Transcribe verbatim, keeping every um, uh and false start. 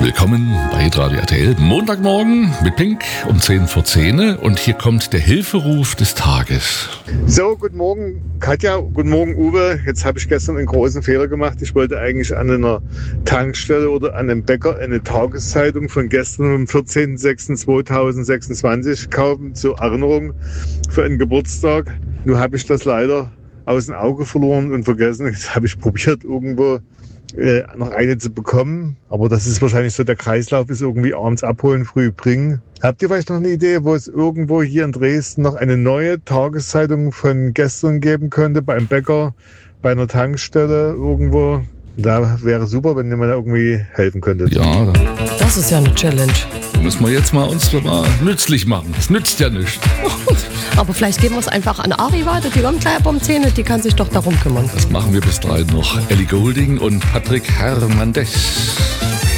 Willkommen bei Radio R T L. Montagmorgen mit Pink um zehn vor zehn. Und hier kommt der Hilferuf des Tages. So, guten Morgen Katja, guten Morgen Uwe. Jetzt habe ich gestern einen großen Fehler gemacht. Ich wollte eigentlich an einer Tankstelle oder an einem Bäcker eine Tageszeitung von gestern vom vierzehnten sechsten zweitausendsechsundzwanzig kaufen, zur Erinnerung für einen Geburtstag. Nun habe ich das leider aus dem Auge verloren und vergessen. Jetzt habe ich probiert, irgendwo äh, noch eine zu bekommen. Aber das ist wahrscheinlich so, der Kreislauf ist irgendwie abends abholen, früh bringen. Habt ihr vielleicht noch eine Idee, wo es irgendwo hier in Dresden noch eine neue Tageszeitung von gestern geben könnte? Beim Bäcker, bei einer Tankstelle irgendwo? Da wäre super, wenn ihr mir da irgendwie helfen könntet. Ja, Das ist ja eine Challenge. da müssen wir jetzt mal uns mal nützlich machen. Das nützt ja nichts. Aber vielleicht geben wir es einfach an Ari weiter. Die kommt gleib um zehn, die kann sich doch darum kümmern. Das machen wir bis drei noch. Ellie Goulding und Patrick Hernandez.